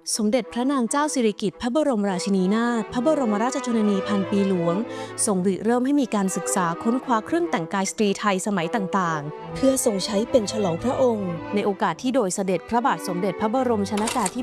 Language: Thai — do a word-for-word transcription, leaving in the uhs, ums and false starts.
สมเด็จพระนางเจ้าสิริกิติ์พระบรมราชินีนาถพระบรมราชชนนีพันปีหลวงทรงริเริ่มให้มีการศึกษาค้นคว้าเครื่องแต่งกายสตรีไทยสมัยต่างๆเพื่อทรงใช้เป็นฉลองพระองค์ในโอกาสที่โดยเสด็จพระบาทสมเด็จพระบรมชนกาธิ